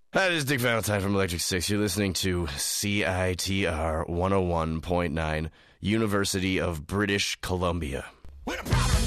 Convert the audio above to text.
That is Dick Valentine from Electric Six. You're listening to CITR 101.9, University of British Columbia. We're the problem.